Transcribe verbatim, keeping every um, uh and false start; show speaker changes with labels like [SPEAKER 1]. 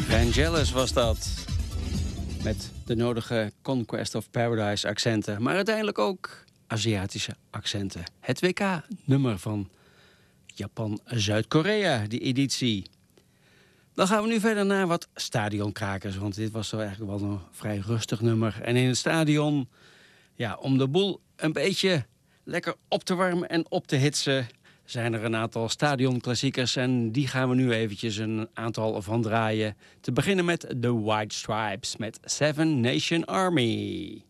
[SPEAKER 1] Vangelis was dat. Met de nodige Conquest of Paradise accenten. Maar uiteindelijk ook Aziatische accenten. Het W K-nummer van Japan-Zuid-Korea, die editie. Dan gaan we nu verder naar wat stadionkrakers. Want dit was zo eigenlijk wel een vrij rustig nummer. En in het stadion, ja, om de boel een beetje lekker op te warmen en op te hitsen, zijn er een aantal stadionklassiekers. En die gaan we nu eventjes een aantal van draaien. Te beginnen met The White Stripes met Seven Nation Army.